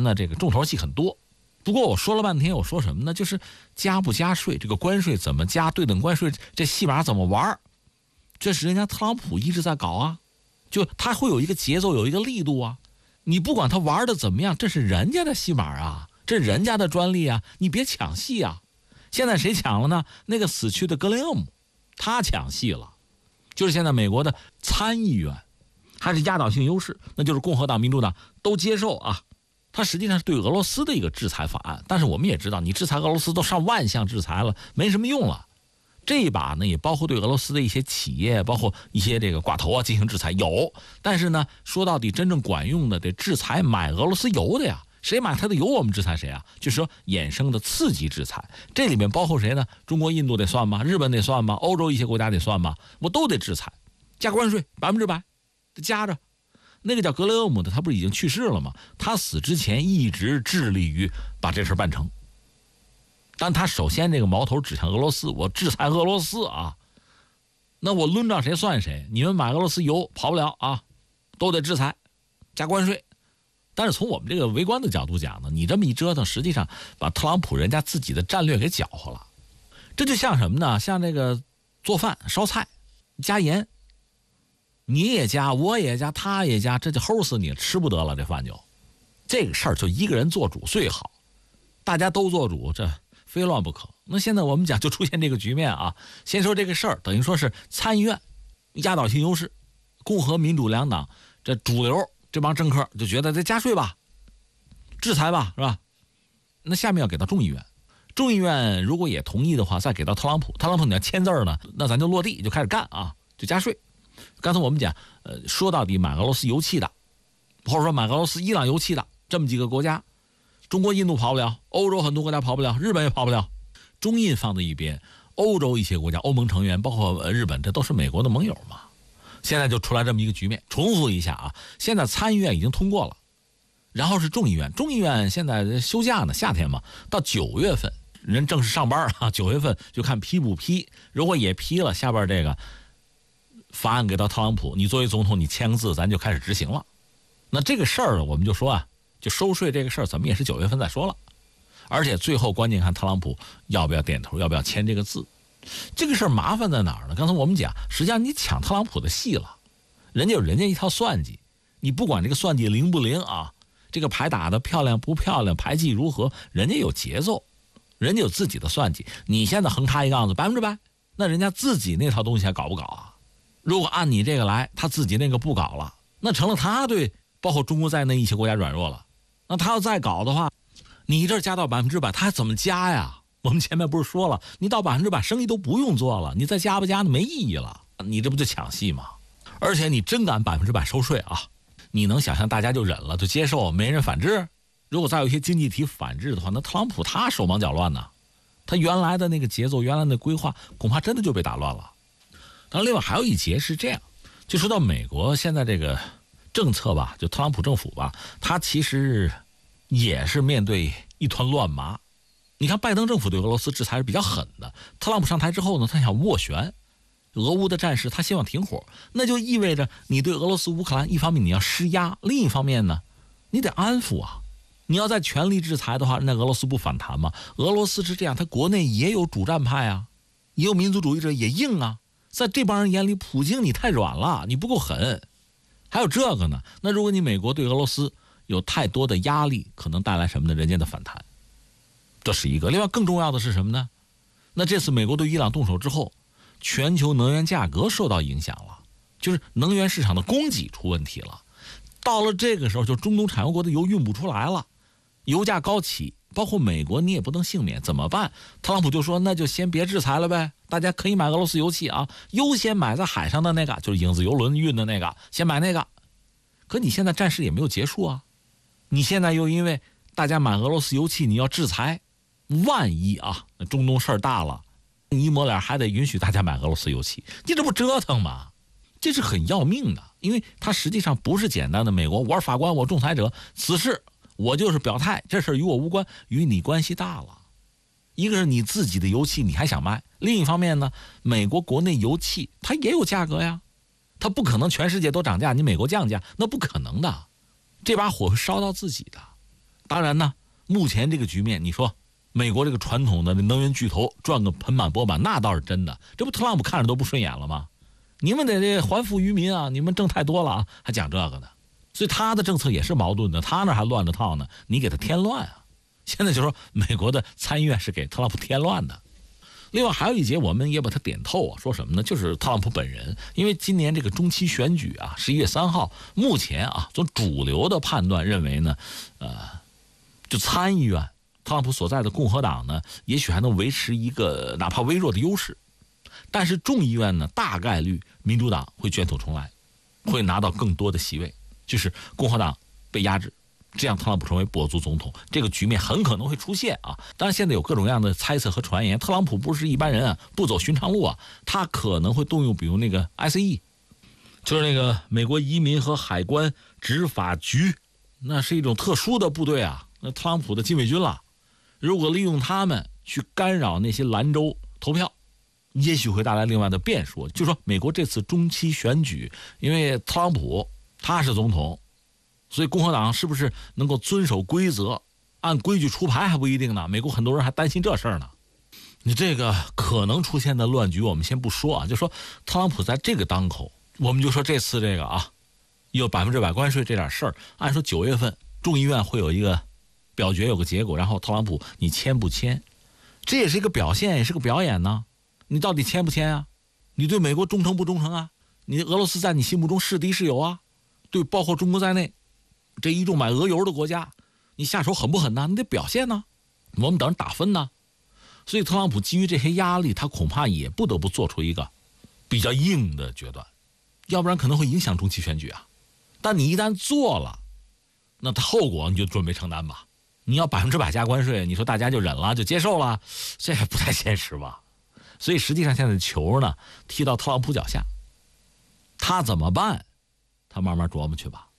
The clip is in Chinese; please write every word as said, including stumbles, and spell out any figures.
呢这个重头戏很多。不过我说了半天，我说什么呢？就是加不加税，这个关税怎么加，对等关税这戏码怎么玩，这是人家特朗普一直在搞啊，就他会有一个节奏，有一个力度啊。你不管他玩的怎么样，这是人家的戏码啊，这是人家的专利啊，你别抢戏啊。现在谁抢了呢？那个死去的格雷厄姆，他抢戏了。就是现在美国的参议院还是压倒性优势，那就是共和党、民主党都接受啊。它实际上是对俄罗斯的一个制裁法案，但是我们也知道，你制裁俄罗斯都上万项制裁了，没什么用了。这一把呢，也包括对俄罗斯的一些企业，包括一些这个寡头啊进行制裁，有。但是呢，说到底真正管用的，得制裁买俄罗斯油的呀。谁买他的油，我们制裁谁啊？就是说衍生的刺激制裁，这里面包括谁呢？中国、印度得算吗？日本得算吗？欧洲一些国家得算吗？我都得制裁，加关税百分之百，得加着。那个叫格雷厄姆的，他不是已经去世了吗？他死之前一直致力于把这事办成，但他首先这个矛头指向俄罗斯，我制裁俄罗斯啊，那我抡着谁算谁，你们买俄罗斯油跑不了啊，都得制裁，加关税。但是从我们这个围观的角度讲呢，你这么一折腾，实际上把特朗普人家自己的战略给搅和了。这就像什么呢？像这个做饭烧菜加盐，你也加，我也加，他也加，这就齁死你，吃不得了，这饭就。这个事儿就一个人做主最好，大家都做主，这非乱不可。那现在我们讲就出现这个局面啊。先说这个事儿，等于说是参议院压倒性优势，共和民主两党这主流这帮政客就觉得得加税吧，制裁吧，是吧？那下面要给到众议院，众议院如果也同意的话，再给到特朗普，特朗普你要签字呢，那咱就落地就开始干啊，就加税。刚才我们讲，呃，说到底买俄罗斯油气的，或者说买俄罗斯、伊朗油气的这么几个国家，中国、印度跑不了，欧洲很多国家跑不了，日本也跑不了。中印放在一边，欧洲一些国家、欧盟成员，包括日本，这都是美国的盟友嘛。现在就出来这么一个局面。重复一下啊，现在参议院已经通过了，然后是众议院，众议院现在休假呢，夏天嘛，到九月份人正式上班啊，九月份就看批不批。如果也批了，下边这个法案给到特朗普，你作为总统，你签个字，咱就开始执行了。那这个事儿我们就说啊，就收税这个事儿，咱们也是九月份再说了。而且最后关键看特朗普要不要点头，要不要签这个字。这个事儿麻烦在哪儿呢？刚才我们讲，实际上你抢特朗普的戏了，人家有人家一套算计，你不管这个算计灵不灵啊，这个牌打得漂亮不漂亮，牌技如何，人家有节奏，人家有自己的算计。你现在横插一杠子百分之百，那人家自己那套东西还搞不搞啊？如果按你这个来，他自己那个不搞了，那成了他对包括中国在内一些国家软弱了。那他要再搞的话，你这加到百分之百，他怎么加呀？我们前面不是说了，你到百分之百生意都不用做了，你再加不加那没意义了，你这不就抢戏吗？而且你真敢百分之百收税啊，你能想象大家就忍了就接受，没人反制？如果再有一些经济体反制的话，那特朗普他手忙脚乱呢，他原来的那个节奏，原来的规划恐怕真的就被打乱了。当然另外还有一节是这样，就说到美国现在这个政策吧，就特朗普政府吧，他其实也是面对一团乱麻。你看拜登政府对俄罗斯制裁是比较狠的，特朗普上台之后呢，他想斡旋俄乌的战事，他希望停火，那就意味着你对俄罗斯乌克兰一方面你要施压，另一方面呢你得安抚啊。你要在全力制裁的话，那俄罗斯不反弹吗？俄罗斯是这样，他国内也有主战派啊，也有民族主义者，也硬啊。在这帮人眼里，普京你太软了，你不够狠。还有这个呢，那如果你美国对俄罗斯有太多的压力，可能带来什么呢？人家的反弹，这是一个。另外更重要的是什么呢？那这次美国对伊朗动手之后，全球能源价格受到影响了，就是能源市场的供给出问题了。到了这个时候，就中东产油国的油运不出来了，油价高企，包括美国你也不能幸免，怎么办？特朗普就说那就先别制裁了呗，大家可以买俄罗斯油气啊，优先买在海上的那个，就是影子油轮运的那个，先买那个。可你现在战事也没有结束啊，你现在又因为大家买俄罗斯油气你要制裁，万一啊那中东事儿大了，你一抹脸还得允许大家买俄罗斯油气，你这不折腾吗？这是很要命的，因为它实际上不是简单的美国我是法官我仲裁者，此事我就是表态，这事与我无关，与你关系大了。一个是你自己的油气你还想卖，另一方面呢，美国国内油气它也有价格呀，它不可能全世界都涨价，你美国降价那不可能的，这把火会烧到自己的。 当然呢，目前这个局面，你说美国这个传统的能源巨头赚个盆满钵满，那倒是真的。这不特朗普看着都不顺眼了吗？你们得这还富于民啊，你们挣太多了啊，还讲这个呢。所以他的政策也是矛盾的，他那还乱着套呢，你给他添乱啊。现在就说美国的参议院是给特朗普添乱的。另外还有一节我们也把它点透啊，说什么呢？就是特朗普本人，因为今年这个中期选举啊，十一月三号，目前啊，从主流的判断认为呢，呃，就参议院特朗普所在的共和党呢，也许还能维持一个哪怕微弱的优势，但是众议院呢，大概率民主党会卷土重来，会拿到更多的席位，就是共和党被压制。这样特朗普成为跛足总统，这个局面很可能会出现啊！当然，现在有各种各样的猜测和传言，特朗普不是一般人啊，不走寻常路啊，他可能会动用比如那个 I C E， 就是那个美国移民和海关执法局，那是一种特殊的部队啊，那特朗普的禁卫军了。如果利用他们去干扰那些兰州投票，也许会带来另外的变数。就说美国这次中期选举，因为特朗普他是总统。所以共和党是不是能够遵守规则，按规矩出牌还不一定呢。美国很多人还担心这事儿呢。你这个可能出现的乱局我们先不说啊，就说特朗普在这个当口，我们就说这次这个啊，有百分之百关税这点事儿，按说九月份众议院会有一个表决，有个结果，然后特朗普你签不签？这也是一个表现，也是个表演呢。你到底签不签啊？你对美国忠诚不忠诚啊？你俄罗斯在你心目中是敌是友啊？对，包括中国在内。这一众买俄油的国家，你下手狠不狠呢？你得表现呢，我们等着打分呢。所以特朗普基于这些压力，他恐怕也不得不做出一个比较硬的决断，要不然可能会影响中期选举啊。但你一旦做了，那他后果你就准备承担吧。你要百分之百加关税，你说大家就忍了就接受了，这也不太现实吧。所以实际上现在球呢踢到特朗普脚下，他怎么办？他慢慢琢磨去吧。